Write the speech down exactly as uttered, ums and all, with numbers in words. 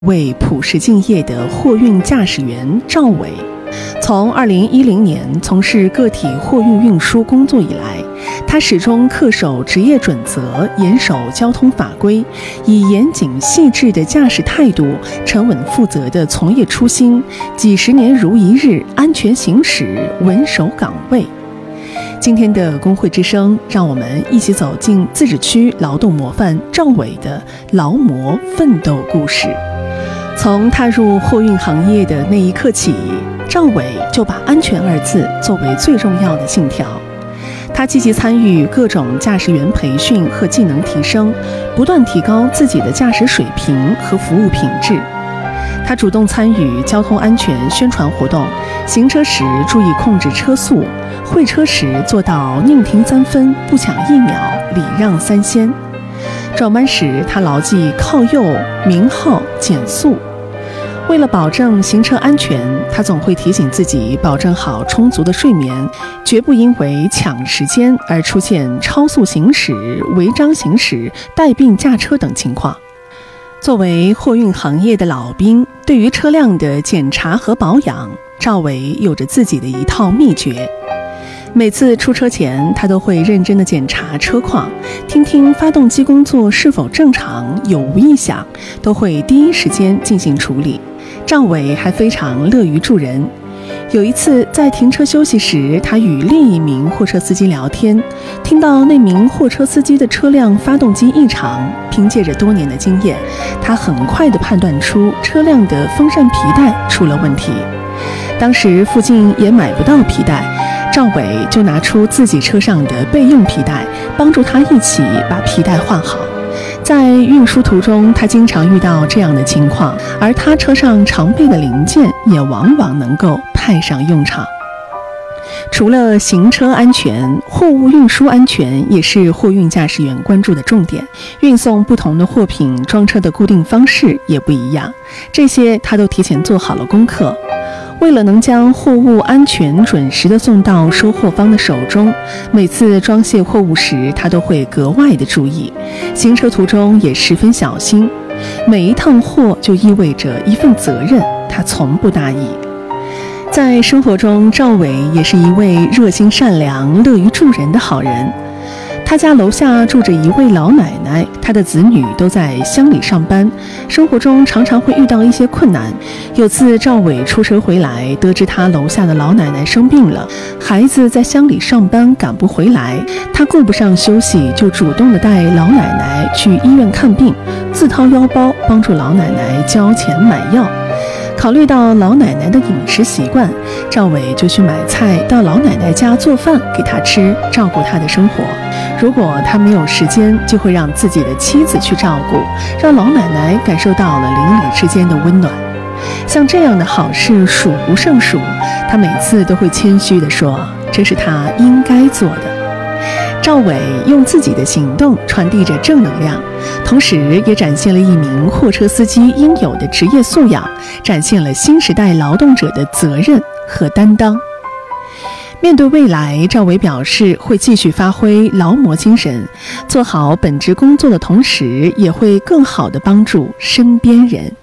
为朴实敬业的货运驾驶员赵伟。从二零一零年从事个体货运运输工作以来，他始终恪守职业准则，严守交通法规，以严谨细致的驾驶态度，沉稳负责的从业初心，几十年如一日，安全行驶，稳守岗位。今天的工会之声，让我们一起走进自治区劳动模范赵伟的劳模奋斗故事。从踏入货运行业的那一刻起，赵伟就把安全二字作为最重要的信条。他积极参与各种驾驶员培训和技能提升，不断提高自己的驾驶水平和服务品质。他主动参与交通安全宣传活动，行车时注意控制车速，会车时做到宁停三分，不抢一秒，礼让三先。转弯时，他牢记靠右、鸣号、减速。为了保证行车安全，他总会提醒自己保证好充足的睡眠，绝不因为抢时间而出现超速行驶、违章行驶、带病驾车等情况。作为货运行业的老兵，对于车辆的检查和保养，赵伟有着自己的一套秘诀。每次出车前，他都会认真地检查车况，听听发动机工作是否正常，有无异响，都会第一时间进行处理。赵伟还非常乐于助人。有一次在停车休息时，他与另一名货车司机聊天，听到那名货车司机的车辆发动机异常，凭借着多年的经验，他很快地判断出车辆的风扇皮带出了问题。当时附近也买不到皮带，赵伟就拿出自己车上的备用皮带，帮助他一起把皮带换好。在运输途中，他经常遇到这样的情况，而他车上常备的零件也往往能够派上用场。除了行车安全，货物运输安全也是货运驾驶员关注的重点。运送不同的货品，装车的固定方式也不一样，这些他都提前做好了功课。为了能将货物安全准时地送到收货方的手中，每次装卸货物时，他都会格外的注意，行车途中也十分小心。每一趟货就意味着一份责任，他从不大意。在生活中，赵伟也是一位热心善良、乐于助人的好人。他家楼下住着一位老奶奶，她的子女都在乡里上班，生活中常常会遇到一些困难。有次赵伟出车回来，得知他楼下的老奶奶生病了，孩子在乡里上班赶不回来，他顾不上休息，就主动地带老奶奶去医院看病，自掏腰包帮助老奶奶交钱买药。考虑到老奶奶的饮食习惯，赵伟就去买菜到老奶奶家做饭给她吃，照顾她的生活。如果他没有时间，就会让自己的妻子去照顾，让老奶奶感受到了邻里之间的温暖。像这样的好事数不胜数，他每次都会谦虚地说，这是他应该做的。赵伟用自己的行动传递着正能量，同时也展现了一名货车司机应有的职业素养，展现了新时代劳动者的责任和担当。面对未来，赵伟表示会继续发挥劳模精神，做好本职工作的同时，也会更好地帮助身边人。